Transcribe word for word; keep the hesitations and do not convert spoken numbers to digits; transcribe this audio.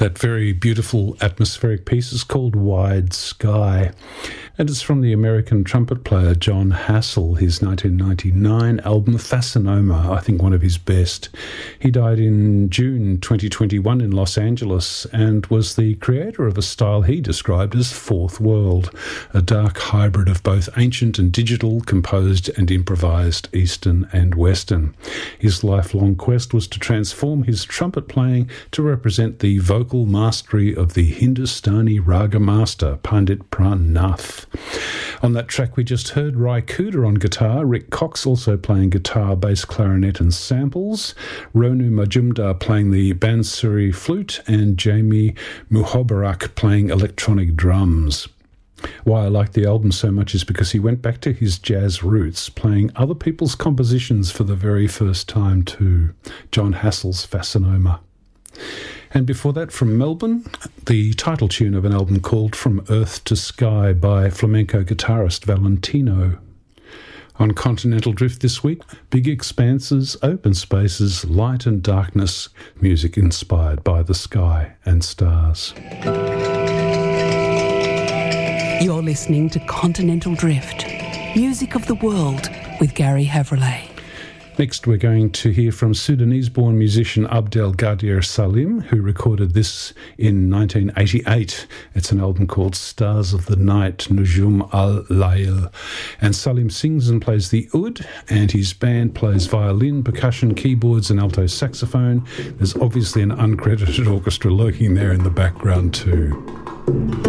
That very beautiful atmospheric piece is called Wide Sky, and it's from the American trumpet player John Hassell, his nineteen ninety-nine album Fascinoma, I think one of his best. He died in June twenty twenty-one in Los Angeles and was the creator of a style he described as Fourth World, a dark hybrid of both ancient and digital, composed and improvised Eastern and Western. His lifelong quest was to transform his trumpet playing to represent the vocal mastery of the Hindustani raga master, Pandit Pran Nath. On that track we just heard Ry Cooder on guitar, Rick Cox also playing guitar, bass, clarinet and samples, Ronu Majumdar playing the Bansuri flute, and Jamie Muhobarak playing electronic drums. Why I like the album so much is because he went back to his jazz roots, playing other people's compositions for the very first time too. John Hassell's Fascinoma. And before that, from Melbourne, the title tune of an album called From Earth to Sky by flamenco guitarist Valentino. On Continental Drift this week, big expanses, open spaces, light and darkness, music inspired by the sky and stars. You're listening to Continental Drift, music of the world with Gary Havrillay. Next, we're going to hear from Sudanese-born musician Abdel Gadir Salim, who recorded this in nineteen eighty-eight. It's an album called Stars of the Night, Nujum al-Layl. And Salim sings and plays the oud, and his band plays violin, percussion, keyboards and alto saxophone. There's obviously an uncredited orchestra lurking there in the background too.